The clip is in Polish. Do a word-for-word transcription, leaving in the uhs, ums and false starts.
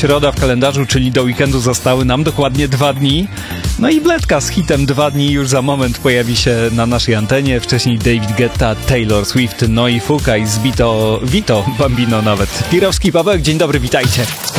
środa w kalendarzu, czyli do weekendu zostały nam dokładnie dwa dni. No i Bledka z hitem Dwa dni już za moment pojawi się na naszej antenie. Wcześniej David Guetta, Taylor Swift, no i Fuka i zbito Vito Bambino nawet. Pirowski Pawełek, dzień dobry, witajcie.